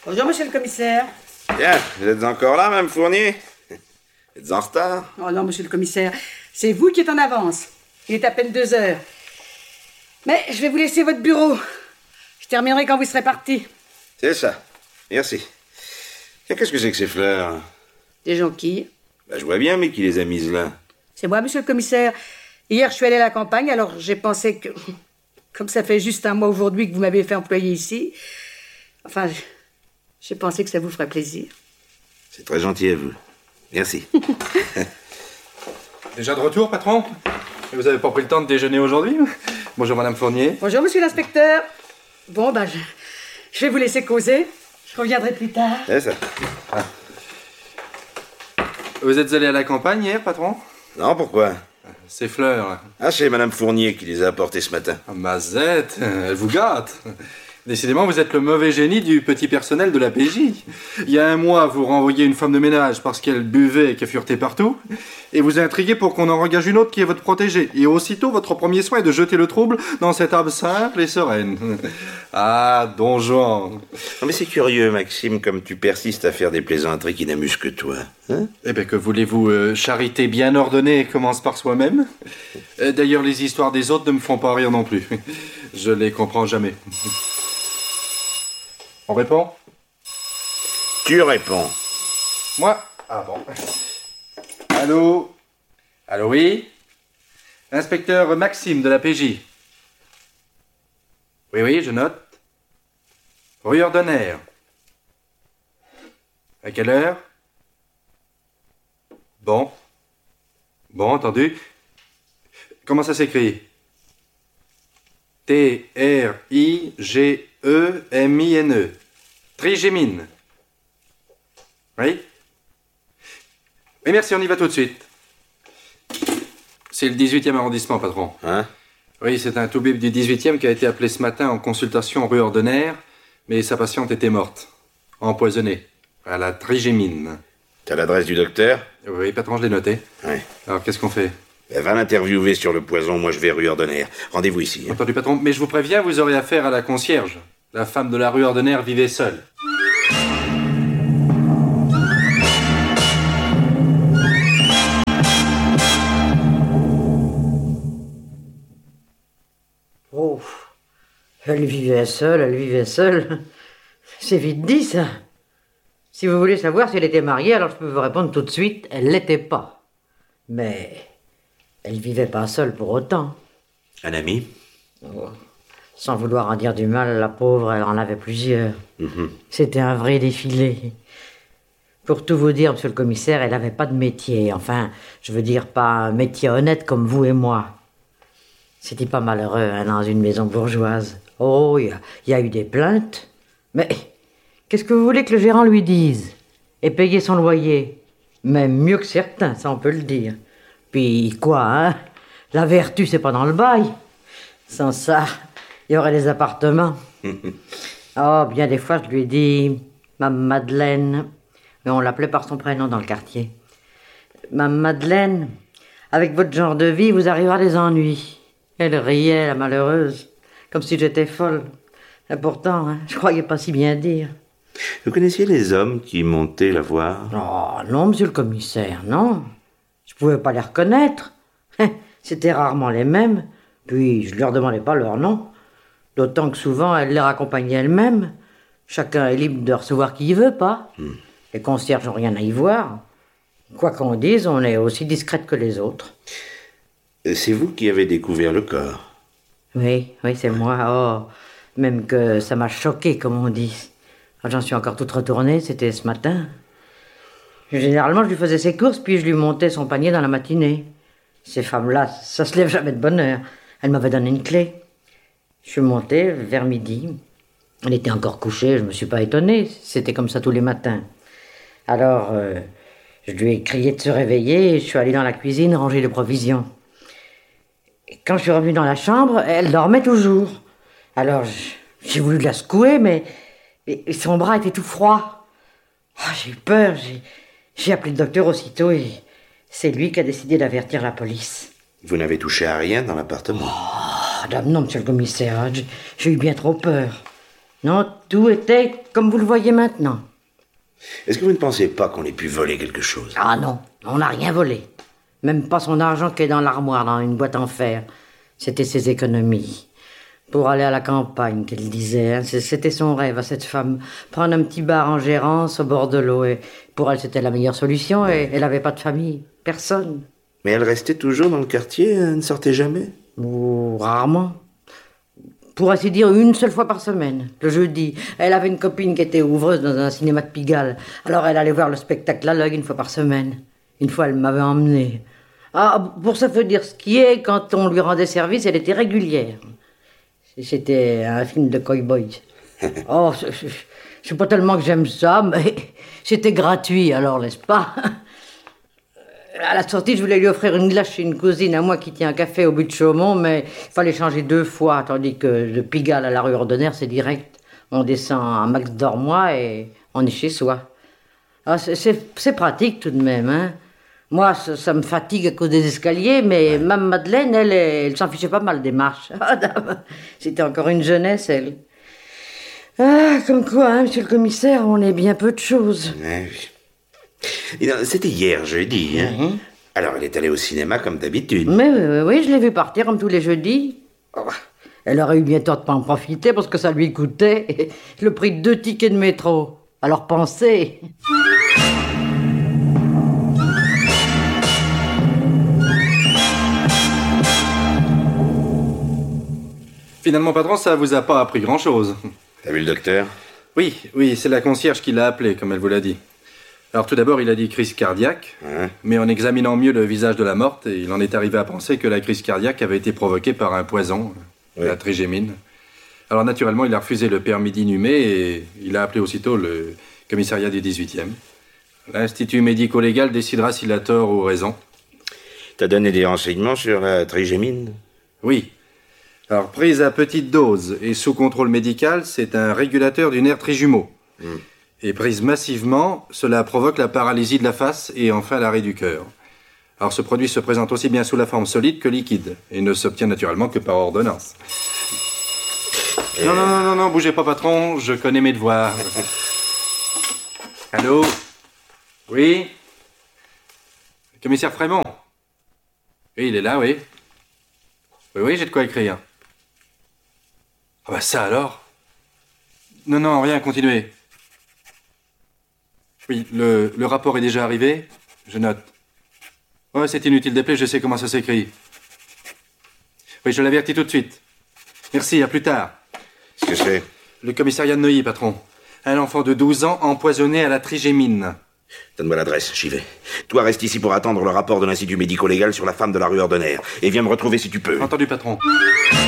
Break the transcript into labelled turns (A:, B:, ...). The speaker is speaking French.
A: Bonjour, monsieur le commissaire.
B: Bien, vous êtes encore là, Mme Fournier? Vous êtes en retard?
A: Oh non, monsieur le commissaire, c'est vous qui êtes en avance. Il est à peine 2 heures. Mais je vais vous laisser votre bureau. Je terminerai quand vous serez parti.
B: C'est ça. Merci. Et qu'est-ce que c'est que ces fleurs?
A: Des jonquilles.
B: Je vois bien, mais qui les a mises là?
A: C'est moi, monsieur le commissaire. Hier, je suis allée à la campagne, alors j'ai pensé que... Comme ça fait juste un mois aujourd'hui que vous m'avez fait employer ici... Enfin, j'ai pensé que ça vous ferait plaisir.
B: C'est très gentil à vous. Merci.
C: Déjà de retour, patron? Vous avez pas pris le temps de déjeuner aujourd'hui? Bonjour, Madame Fournier.
A: Bonjour, monsieur l'inspecteur. Bon, je vais vous laisser causer. Je reviendrai plus tard.
B: C'est ça.
C: Vous êtes allé à la campagne hier, patron?
B: Non, pourquoi?
C: Ces fleurs.
B: Ah, c'est Mme Fournier qui les a apportées ce matin.
C: Ah, Mazette, elle vous gâte. Décidément, vous êtes le mauvais génie du petit personnel de la PJ. Il y a un mois, vous renvoyez une femme de ménage parce qu'elle buvait et qu'elle furetait partout, et vous intriguez pour qu'on en engage une autre qui est votre protégée. Et aussitôt, votre premier soin est de jeter le trouble dans cette âme simple et sereine. Ah, Don Juan.
B: Non, mais c'est curieux, Maxime, comme tu persistes à faire des plaisanteries qui n'amusent que toi. Hein?
C: Eh bien, que voulez-vous, charité bien ordonnée commence par soi-même. D'ailleurs, les histoires des autres ne me font pas rire non plus. Je les comprends jamais. On répond?
B: Tu réponds.
C: Moi? Ah bon. Allô? Allô, oui? Inspecteur Maxime de la PJ. Oui, je note. Rue Ordonnaire. À quelle heure? Bon, entendu. Comment ça s'écrit? T-R-I-G-E-M-I-N-E. Trigémine. Oui? Oui, merci, on y va tout de suite. C'est le 18e arrondissement, patron.
B: Hein?
C: Oui, c'est un toubib du 18e qui a été appelé ce matin en consultation rue Ordonnaire, mais sa patiente était morte. Empoisonnée. À la trigémine.
B: T'as l'adresse du docteur?
C: Oui, patron, je l'ai noté.
B: Oui.
C: Alors, qu'est-ce qu'on fait?
B: Va l'interviewer sur le poison, moi je vais rue Ordonnaire. Rendez-vous ici.
C: Entendu, patron, mais je vous préviens, vous aurez affaire à la concierge. La femme de la rue Ordonnaire vivait seule.
A: Oh, elle vivait seule. C'est vite dit, ça. Si vous voulez savoir si elle était mariée, alors je peux vous répondre tout de suite, elle l'était pas. Mais elle vivait pas seule pour autant.
B: Un ami?
A: Oh. Sans vouloir en dire du mal, la pauvre, elle en avait plusieurs. C'était un vrai défilé. Pour tout vous dire, monsieur le commissaire, elle avait pas de métier. Enfin, je veux dire, pas un métier honnête comme vous et moi. C'était pas malheureux, hein, dans une maison bourgeoise. Oh, il y a eu des plaintes. Mais qu'est-ce que vous voulez que le gérant lui dise? Et payer son loyer? Même mieux que certains, ça on peut le dire. Puis quoi, hein? La vertu, c'est pas dans le bail. Sans ça, il y aurait des appartements. Oh, bien des fois, je lui ai dit... Mme Madeleine... Mais on l'appelait par son prénom dans le quartier. Mme Madeleine, avec votre genre de vie, vous arrivera des ennuis. Elle riait, la malheureuse, comme si j'étais folle. Et pourtant, hein, je croyais pas si bien dire.
B: Vous connaissiez les hommes qui montaient la voir?
A: Oh, non, monsieur le commissaire, non. Je pouvais pas les reconnaître. C'était rarement les mêmes. Puis, je leur demandais pas leur nom. D'autant que souvent, elle les raccompagnait elle-même. Chacun est libre de recevoir qui il veut, pas. Les concierges n'ont rien à y voir. Quoi qu'on dise, on est aussi discrète que les autres.
B: C'est vous qui avez découvert le corps?
A: Oui, c'est moi. Oh, même que ça m'a choqué, comme on dit. J'en suis encore toute retournée, c'était ce matin. Généralement, je lui faisais ses courses, puis je lui montais son panier dans la matinée. Ces femmes-là, ça se lève jamais de bonne heure. Elle m'avait donné une clé. Je suis montée vers midi. Elle était encore couchée, je me suis pas étonnée. C'était comme ça tous les matins. Alors, je lui ai crié de se réveiller et je suis allée dans la cuisine ranger les provisions. Et quand je suis revenue dans la chambre, elle dormait toujours. Alors, j'ai voulu la secouer, mais son bras était tout froid. Oh, j'ai eu peur, j'ai appelé le docteur aussitôt et c'est lui qui a décidé d'avertir la police.
B: Vous n'avez touché à rien dans l'appartement?
A: Oh, non, monsieur le commissaire, j'ai eu bien trop peur. Non, tout était comme vous le voyez maintenant.
B: Est-ce que vous ne pensez pas qu'on ait pu voler quelque chose?
A: Ah non, on n'a rien volé. Même pas son argent qui est dans l'armoire, dans une boîte en fer. C'était ses économies. Pour aller à la campagne, qu'elle disait. Hein. C'était son rêve à cette femme. Prendre un petit bar en Gérance au bord de l'eau. Et pour elle, c'était la meilleure solution. Et elle n'avait pas de famille. Personne.
B: Mais elle restait toujours dans le quartier, elle ne sortait jamais?
A: Oh, rarement. Pour ainsi dire, une seule fois par semaine, le jeudi. Elle avait une copine qui était ouvreuse dans un cinéma de Pigalle. Alors elle allait voir le spectacle à l'œil une fois par semaine. Une fois, elle m'avait emmené. Ah, pour ça veut dire ce qui est, quand on lui rendait service, elle était régulière. C'était un film de cow-boy. Oh, je sais pas tellement que j'aime ça, mais c'était gratuit alors, n'est-ce pas? À la sortie, je voulais lui offrir une glace chez une cousine à moi qui tient un café au but de Chaumont, mais il fallait changer 2 fois, tandis que de Pigalle à la rue Ordonnaire, c'est direct. On descend à Max d'Ormois et on est chez soi. Ah, c'est pratique tout de même, hein. Moi, ça me fatigue à cause des escaliers, mais Mme Madeleine, elle s'en fichait pas mal des marches. C'était encore une jeunesse, elle. Ah, comme quoi, hein, monsieur le commissaire, on est bien peu de choses.
B: Ouais, oui. C'était hier, jeudi, hein? Alors, elle est allée au cinéma comme d'habitude.
A: Mais oui, je l'ai vu partir comme tous les jeudis. Oh, elle aurait eu bien tort de pas en profiter parce que ça lui coûtait le prix de 2 tickets de métro. Alors pensez.
C: Finalement, patron, ça vous a pas appris grand-chose.
B: T'as vu le docteur?
C: Oui, c'est la concierge qui l'a appelé, comme elle vous l'a dit. Alors tout d'abord, il a dit crise cardiaque, mais en examinant mieux le visage de la morte, il en est arrivé à penser que la crise cardiaque avait été provoquée par un poison, la trigémine. Alors naturellement, il a refusé le permis d'inhumer et il a appelé aussitôt le commissariat du 18e. L'Institut médico-légal décidera s'il a tort ou raison.
B: T'as donné des renseignements sur la trigémine?
C: Oui. Alors, prise à petite dose et sous contrôle médical, c'est un régulateur du nerf trijumeau. Et prise massivement, cela provoque la paralysie de la face et enfin l'arrêt du cœur. Alors, ce produit se présente aussi bien sous la forme solide que liquide et ne s'obtient naturellement que par ordonnance. Non, bougez pas, patron, je connais mes devoirs. Allô? Oui? Commissaire Frémont? Oui, il est là, oui. Oui, j'ai de quoi écrire. Ah bah ça alors? Non, rien, continuez. Oui, le rapport est déjà arrivé? Je note. Ouais, c'est inutile d'appeler, je sais comment ça s'écrit. Oui, je l'avertis tout de suite. Merci, à plus tard.
B: Qu'est-ce que c'est?
C: Le commissariat de Neuilly, patron. Un enfant de 12 ans empoisonné à la trigémine.
B: Donne-moi l'adresse, j'y vais. Toi, reste ici pour attendre le rapport de l'Institut médico-légal sur la femme de la rue Ordonnaire. Et viens me retrouver si tu peux.
C: Entendu, patron.